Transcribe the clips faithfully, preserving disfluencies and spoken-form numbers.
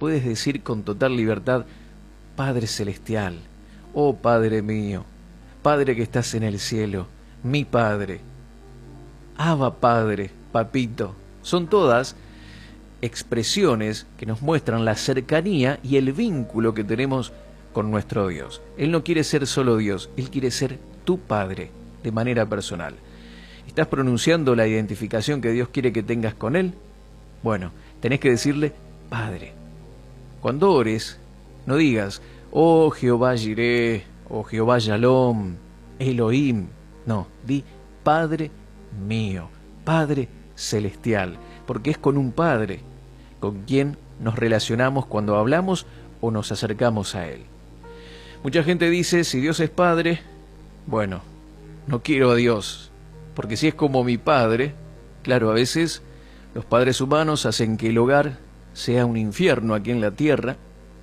puedes decir con total libertad: Padre Celestial, oh Padre mío, Padre que estás en el cielo, mi Padre, Abba Padre, Papito. Son todas expresiones que nos muestran la cercanía y el vínculo que tenemos con nuestro Dios. Él no quiere ser solo Dios, Él quiere ser tu Padre de manera personal. ¿Estás pronunciando la identificación que Dios quiere que tengas con Él? Bueno, tenés que decirle Padre. Cuando ores, no digas, oh Jehová Jireh, oh Jehová Shalom, Elohim. No, di Padre mío, Padre Celestial, porque es con un Padre con quien nos relacionamos cuando hablamos o nos acercamos a Él. Mucha gente dice, si Dios es Padre, bueno, no quiero a Dios, porque si es como mi Padre, claro, a veces los padres humanos hacen que el hogar sea un infierno aquí en la tierra,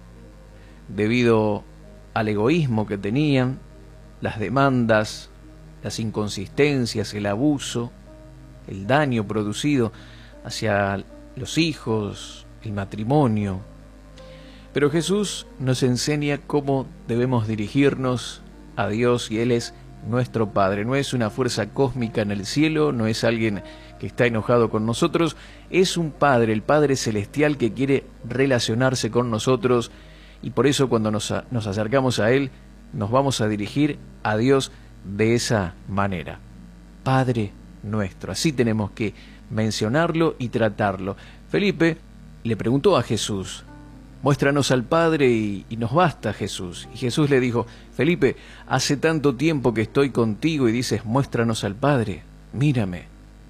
debido al egoísmo que tenían, las demandas, las inconsistencias, el abuso, el daño producido hacia los hijos, el matrimonio. Pero Jesús nos enseña cómo debemos dirigirnos a Dios, y Él es nuestro Padre. No es una fuerza cósmica en el cielo, no es alguien que está enojado con nosotros, es un Padre, el Padre Celestial, que quiere relacionarse con nosotros, y por eso cuando nos, nos acercamos a Él, nos vamos a dirigir a Dios de esa manera. Padre nuestro, así tenemos que mencionarlo y tratarlo. Felipe le preguntó a Jesús, muéstranos al Padre y, y nos basta, Jesús. Y Jesús le dijo, Felipe, hace tanto tiempo que estoy contigo y dices, muéstranos al Padre, mírame.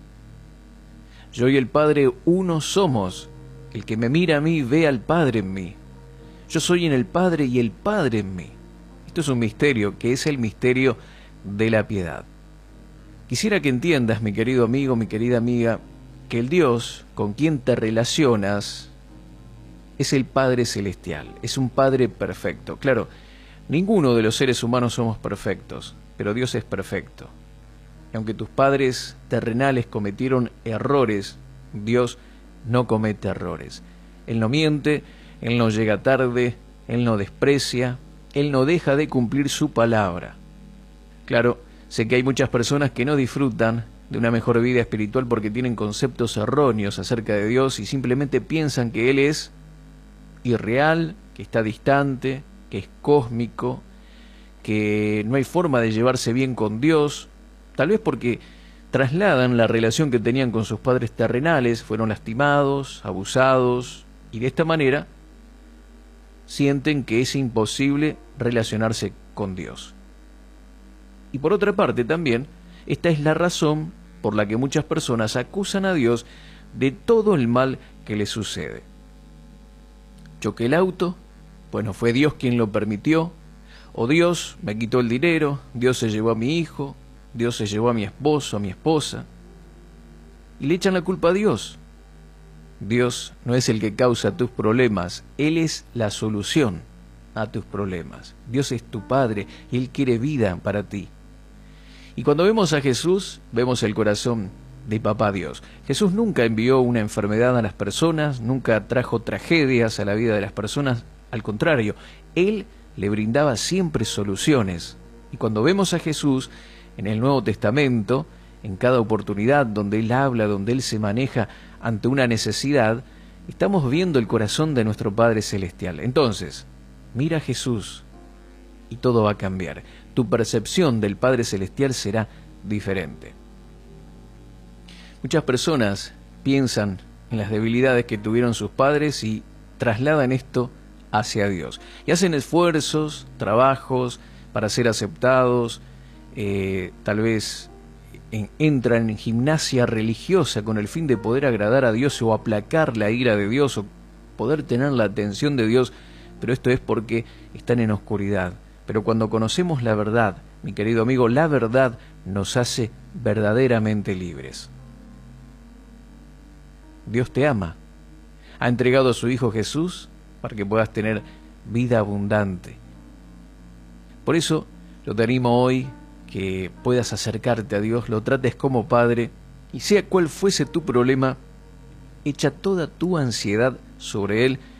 Yo y el Padre uno somos, el que me mira a mí ve al Padre en mí. Yo soy en el Padre y el Padre en mí. Esto es un misterio, que es el misterio de la piedad. Quisiera que entiendas, mi querido amigo, mi querida amiga, que el Dios con quien te relacionas es el Padre Celestial, es un Padre perfecto. Claro, ninguno de los seres humanos somos perfectos, pero Dios es perfecto. Y aunque tus padres terrenales cometieron errores, Dios no comete errores. Él no miente, Él no llega tarde, Él no desprecia, Él no deja de cumplir su palabra. Claro, sé que hay muchas personas que no disfrutan de una mejor vida espiritual porque tienen conceptos erróneos acerca de Dios y simplemente piensan que Él es irreal, que está distante, que es cósmico, que no hay forma de llevarse bien con Dios, tal vez porque trasladan la relación que tenían con sus padres terrenales, fueron lastimados, abusados, y de esta manera sienten que es imposible relacionarse con Dios. Y por otra parte también, esta es la razón por la que muchas personas acusan a Dios de todo el mal que le sucede. Choqué el auto, pues no fue Dios quien lo permitió, o Dios me quitó el dinero, Dios se llevó a mi hijo, Dios se llevó a mi esposo, a mi esposa, y le echan la culpa a Dios. Dios no es el que causa tus problemas, Él es la solución a tus problemas. Dios es tu Padre y Él quiere vida para ti. Y cuando vemos a Jesús, vemos el corazón de Papá Dios. Jesús nunca envió una enfermedad a las personas, nunca trajo tragedias a la vida de las personas, al contrario, Él le brindaba siempre soluciones. Y cuando vemos a Jesús en el Nuevo Testamento, en cada oportunidad donde Él habla, donde Él se maneja ante una necesidad, estamos viendo el corazón de nuestro Padre Celestial. Entonces, mira a Jesús y todo va a cambiar. Tu percepción del Padre Celestial será diferente. Muchas personas piensan en las debilidades que tuvieron sus padres y trasladan esto hacia Dios. Y hacen esfuerzos, trabajos para ser aceptados, eh, tal vez en, entran en gimnasia religiosa con el fin de poder agradar a Dios o aplacar la ira de Dios o poder tener la atención de Dios, pero esto es porque están en oscuridad. Pero cuando conocemos la verdad, mi querido amigo, la verdad nos hace verdaderamente libres. Dios te ama, ha entregado a su Hijo Jesús para que puedas tener vida abundante. Por eso yo te animo hoy que puedas acercarte a Dios, lo trates como Padre y sea cual fuese tu problema, echa toda tu ansiedad sobre Él